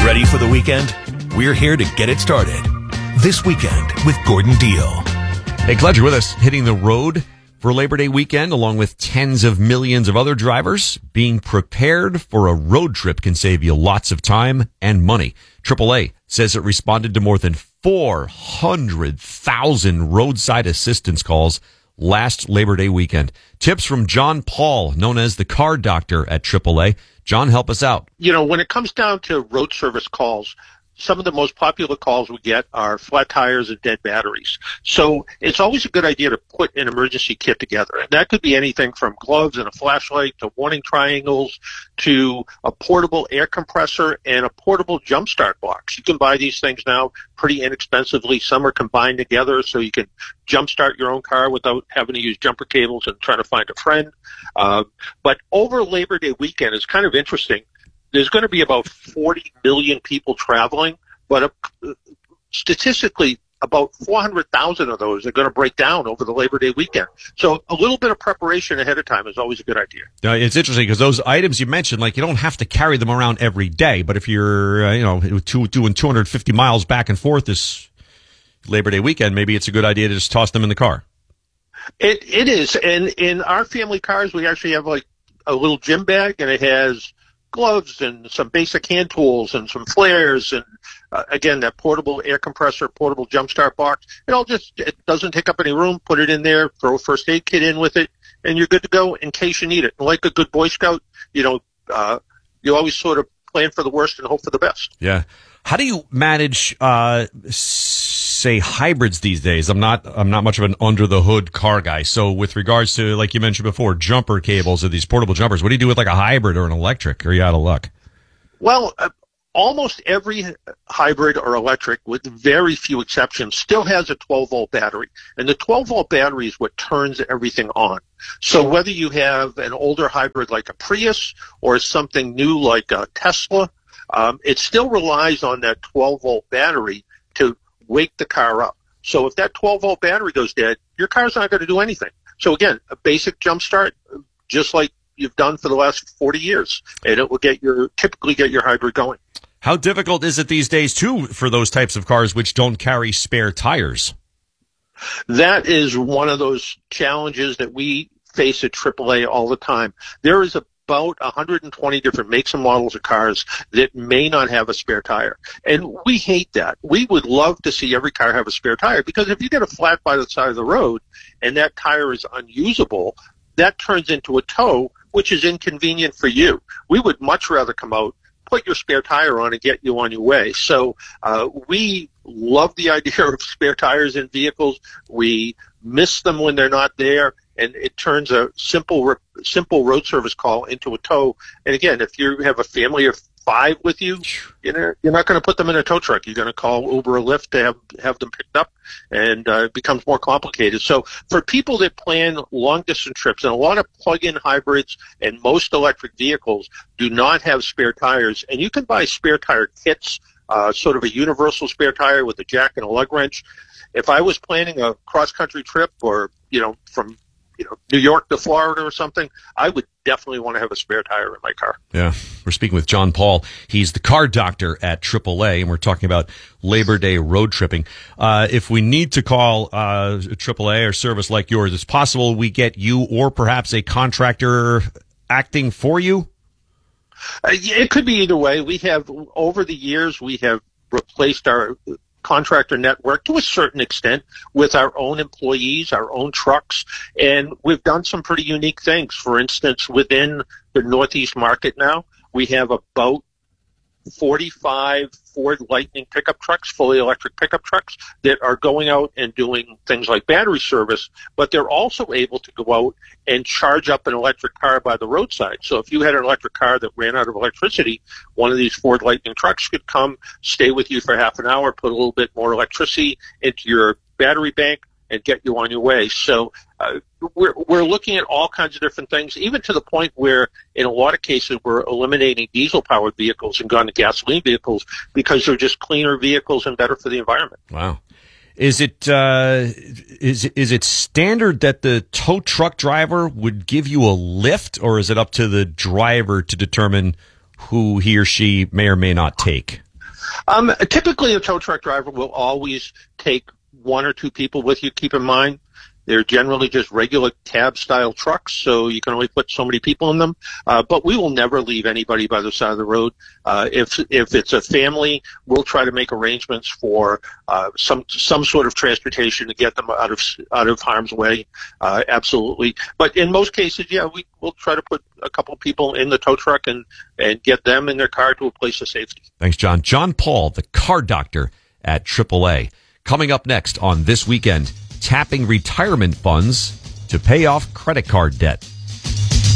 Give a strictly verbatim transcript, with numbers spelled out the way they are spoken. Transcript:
Ready for the weekend? We're here to get it started. This Weekend with Gordon Deal. Hey, glad you're with us. Hitting the road for Labor Day weekend, along with tens of millions of other drivers. Being prepared for a road trip can save you lots of time and money. triple A says it responded to more than four hundred thousand roadside assistance calls last Labor Day weekend. Tips from John Paul, known as the car doctor at triple A. John, help us out. You know, when it comes down to road service calls, some of the most popular calls we get are flat tires and dead batteries. So it's always a good idea to put an emergency kit together. And that could be anything from gloves and a flashlight to warning triangles to a portable air compressor and a portable jump start box. You can buy these things now pretty inexpensively. Some are combined together so you can jump start your own car without having to use jumper cables and trying to find a friend. Uh, but over Labor Day weekend, it's kind of interesting. There's going to be about forty million people traveling, but uh, statistically, about four hundred thousand of those are going to break down over the Labor Day weekend. So a little bit of preparation ahead of time is always a good idea. Uh, it's interesting because those items you mentioned, like you don't have to carry them around every day, but if you're, uh, you know, two, doing two hundred fifty miles back and forth this Labor Day weekend, maybe it's a good idea to just toss them in the car. It It is. And in our family cars, we actually have like a little gym bag, and it has gloves and some basic hand tools and some flares and uh, again that portable air compressor, portable jump start box. It all just it doesn't take up any room. Put it in there, throw a first aid kit in with it, and you're good to go in case you need it. And like a good Boy Scout, you know, uh, you always sort of plan for the worst and hope for the best. Yeah. How do you manage, uh, say, hybrids these days? I'm not, I'm not much of an under the hood car guy. So with regards to, like you mentioned before, jumper cables or these portable jumpers, what do you do with like a hybrid or an electric? Or are you out of luck? Well, uh, almost every hybrid or electric, with very few exceptions, still has a twelve volt battery. And the twelve volt battery is what turns everything on. So whether you have an older hybrid like a Prius or something new like a Tesla, um, it still relies on that twelve volt battery to wake the car up. So if that twelve volt battery goes dead, your car's not going to do anything. So again, a basic jump start, just like you've done for the last forty years, and it will get your typically get your hybrid going. How difficult is it these days, too, for those types of cars which don't carry spare tires? That is one of those challenges that we face at triple A all the time. There is about one hundred twenty different makes and models of cars that may not have a spare tire. And we hate that. We would love to see every car have a spare tire, because if you get a flat by the side of the road and that tire is unusable, that turns into a tow, which is inconvenient for you. We would much rather come out, put your spare tire on, and get you on your way. So uh, we love the idea of spare tires in vehicles. We miss them when they're not there, and it turns a simple simple road service call into a tow. And again, if you have a family of five with you, you know, you're not going to put them in a tow truck. You're going to call Uber or Lyft to have, have them picked up, and uh, it becomes more complicated. So for people that plan long-distance trips, and a lot of plug-in hybrids and most electric vehicles do not have spare tires, and you can buy spare tire kits, uh, sort of a universal spare tire with a jack and a lug wrench. If I was planning a cross-country trip, or, you know, from you know, New York to Florida or something, I would definitely want to have a spare tire in my car. Yeah. We're speaking with John Paul. He's the car doctor at triple A, and we're talking about Labor Day road tripping. Uh, if we need to call uh, triple A or service like yours, it's possible we get you or perhaps a contractor acting for you? Uh, it could be either way. We have, over the years, we have replaced our contractor network to a certain extent with our own employees, our own trucks, and we've done some pretty unique things. For instance, within the Northeast market now, we have about forty-five Ford Lightning pickup trucks, fully electric pickup trucks, that are going out and doing things like battery service, but they're also able to go out and charge up an electric car by the roadside. So if you had an electric car that ran out of electricity, one of these Ford Lightning trucks could come, stay with you for half an hour, put a little bit more electricity into your battery bank, and get you on your way. So uh, we're, we're looking at all kinds of different things, even to the point where in a lot of cases we're eliminating diesel-powered vehicles and going to gasoline vehicles because they're just cleaner vehicles and better for the environment. Wow. Is it uh, is is it standard that the tow truck driver would give you a lift, or is it up to the driver to determine who he or she may or may not take? Um, typically, a tow truck driver will always take one or two people with you. Keep in mind, they're generally just regular cab-style trucks, so you can only put so many people in them. Uh, but we will never leave anybody by the side of the road. Uh, if if it's a family, we'll try to make arrangements for uh, some some sort of transportation to get them out of out of harm's way. Uh, absolutely. But in most cases, yeah, we will try to put a couple of people in the tow truck and and get them in their car to a place of safety. Thanks, John. John Paul, the car doctor at triple A. Coming up next on This Weekend, tapping retirement funds to pay off credit card debt.